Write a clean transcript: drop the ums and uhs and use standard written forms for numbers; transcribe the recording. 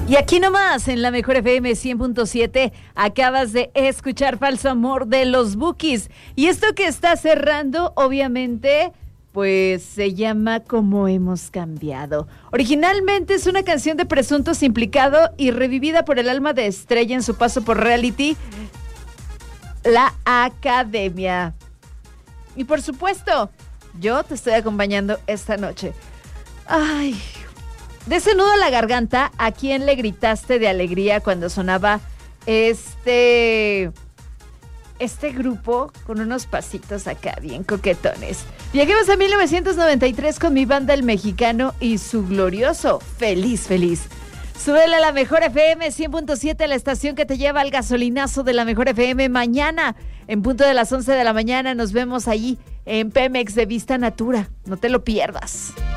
Y aquí nomás, en la Mejor FM 100.7, acabas de escuchar Falso Amor de los Bukis. Y esto que está cerrando, obviamente, pues se llama Como Hemos Cambiado. Originalmente es una canción de presuntos implicados y revivida por el alma de Estrella en su paso por reality, La Academia. Y por supuesto, yo te estoy acompañando esta noche. Ay, de ese nudo a la garganta, ¿a quién le gritaste de alegría cuando sonaba este grupo con unos pasitos acá bien coquetones? Viajemos a 1993 con mi banda El Mexicano y su glorioso Feliz Feliz. Súbele a la Mejor FM 100.7, la estación que te lleva al gasolinazo de la Mejor FM. Mañana, en punto de las 11 de la mañana, nos vemos allí en Pemex de Vista Natura. No te lo pierdas.